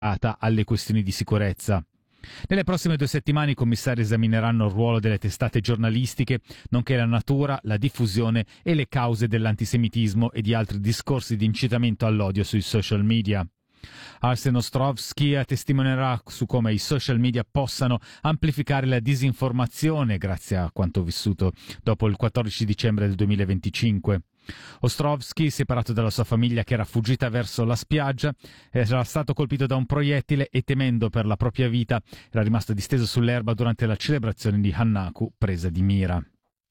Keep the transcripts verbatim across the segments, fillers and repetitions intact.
alle questioni di sicurezza. Nelle prossime due settimane i commissari esamineranno il ruolo delle testate giornalistiche, nonché la natura, la diffusione e le cause dell'antisemitismo e di altri discorsi di incitamento all'odio sui social media. Arsen Ostrovsky testimonierà su come i social media possano amplificare la disinformazione grazie a quanto vissuto dopo il quattordici dicembre del duemilaventicinque. Ostrovsky, separato dalla sua famiglia che era fuggita verso la spiaggia, era stato colpito da un proiettile e temendo per la propria vita era rimasto disteso sull'erba durante la celebrazione di Hannaku, presa di mira.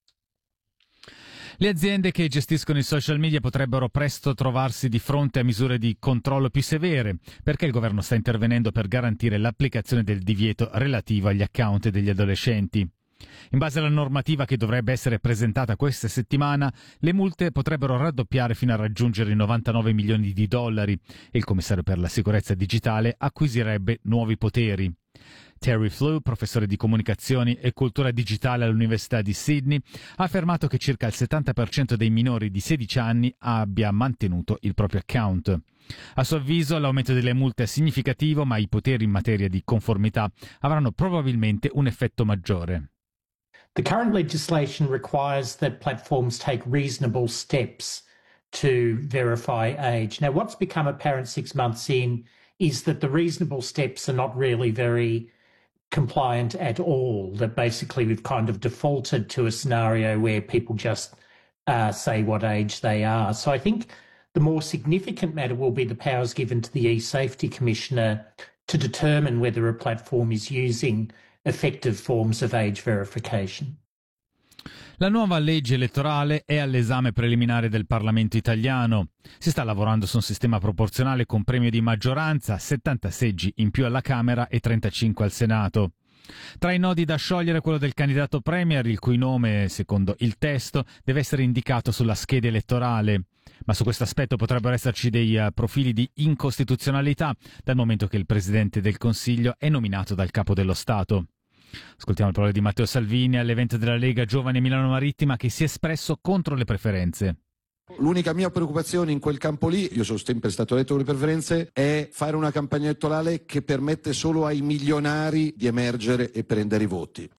Le aziende che gestiscono i social media potrebbero presto trovarsi di fronte a misure di controllo più severe, perché il governo sta intervenendo per garantire l'applicazione del divieto relativo agli account degli adolescenti. In base alla normativa che dovrebbe essere presentata questa settimana, le multe potrebbero raddoppiare fino a raggiungere i novantanove milioni di dollari e il commissario per la sicurezza digitale acquisirebbe nuovi poteri. Terry Flew, professore di comunicazioni e cultura digitale all'Università di Sydney, ha affermato che circa il settanta per cento dei minori di sedici anni abbia mantenuto il proprio account. A suo avviso l'aumento delle multe è significativo, ma i poteri in materia di conformità avranno probabilmente un effetto maggiore. The current legislation requires that platforms take reasonable steps to verify age. Now, what's become apparent six months in is that the reasonable steps are not really very compliant at all, that basically we've kind of defaulted to a scenario where people just uh, say what age they are. So I think the more significant matter will be the powers given to the e-safety commissioner to determine whether a platform is using effective forms of age verification. La nuova legge elettorale è all'esame preliminare del Parlamento italiano. Si sta lavorando su un sistema proporzionale con premio di maggioranza, settanta seggi in più alla Camera e trentacinque al Senato. Tra i nodi da sciogliere quello del candidato premier, il cui nome, secondo il testo, deve essere indicato sulla scheda elettorale. Ma su questo aspetto potrebbero esserci dei uh, profili di incostituzionalità, dal momento che il Presidente del Consiglio è nominato dal Capo dello Stato. Ascoltiamo le parole di Matteo Salvini all'evento della Lega Giovane Milano Marittima, che si è espresso contro le preferenze. L'unica mia preoccupazione in quel campo lì, io sono sempre stato eletto con le preferenze, è fare una campagna elettorale che permette solo ai milionari di emergere e prendere i voti.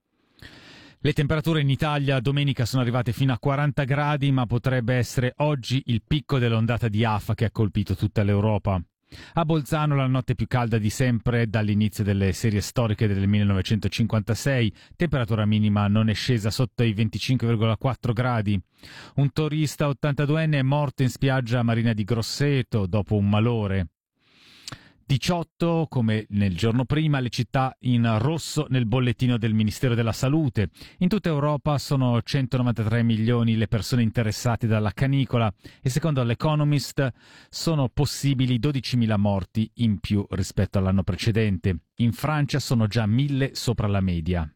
Le temperature in Italia domenica sono arrivate fino a quaranta gradi, ma potrebbe essere oggi il picco dell'ondata di afa che ha colpito tutta l'Europa. A Bolzano la notte più calda di sempre dall'inizio delle serie storiche del millenovecentocinquantasei, temperatura minima non è scesa sotto i venticinque virgola quattro gradi. Un turista ottantaduenne è morto in spiaggia marina di Grosseto dopo un malore. diciotto, come nel giorno prima, le città in rosso nel bollettino del Ministero della Salute. In tutta Europa sono centonovantatré milioni le persone interessate dalla canicola e secondo l'Economist sono possibili dodicimila morti in più rispetto all'anno precedente. In Francia sono già mille sopra la media.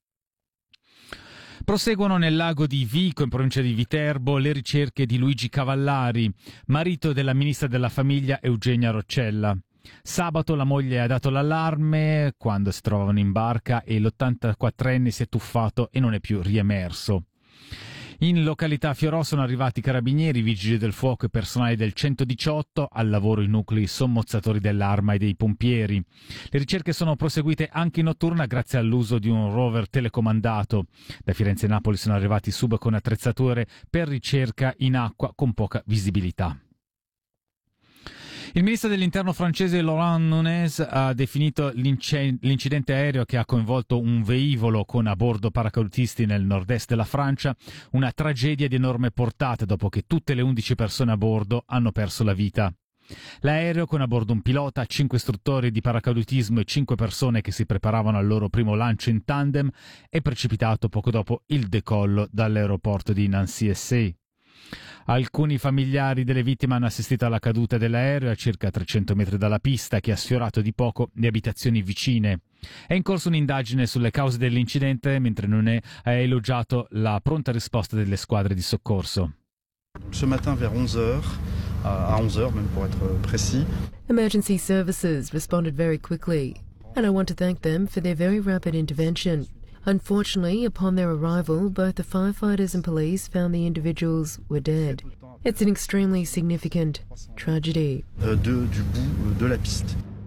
Proseguono nel lago di Vico, in provincia di Viterbo, le ricerche di Luigi Cavallari, marito della ministra della famiglia Eugenia Roccella. Sabato la moglie ha dato l'allarme quando si trovavano in barca e l'ottantaquattrenne si è tuffato e non è più riemerso. In località Fiorò sono arrivati carabinieri, vigili del fuoco e personale del centodiciotto, al lavoro i nuclei sommozzatori dell'Arma e dei pompieri. Le ricerche sono proseguite anche in notturna grazie all'uso di un rover telecomandato. Da Firenze e Napoli sono arrivati sub con attrezzature per ricerca in acqua con poca visibilità. Il ministro dell'interno francese Laurent Nunez ha definito l'incidente aereo che ha coinvolto un velivolo con a bordo paracadutisti nel nord-est della Francia una tragedia di enorme portata dopo che tutte le undici persone a bordo hanno perso la vita. L'aereo, con a bordo un pilota, cinque istruttori di paracadutismo e cinque persone che si preparavano al loro primo lancio in tandem, è precipitato poco dopo il decollo dall'aeroporto di Nancy-Essay. Alcuni familiari delle vittime hanno assistito alla caduta dell'aereo a circa trecento metri dalla pista, che ha sfiorato di poco le abitazioni vicine. È in corso un'indagine sulle cause dell'incidente, mentre Nunez ha elogiato la pronta risposta delle squadre di soccorso. Ce matin vers onze heures, à onze heures même pour être précis. Emergency services responded very quickly, and I want to thank them for their very rapid intervention. Unfortunately, upon their arrival, both the firefighters and police found the individuals were dead. It's an extremely significant tragedy. Euh, de, du bout de la piste.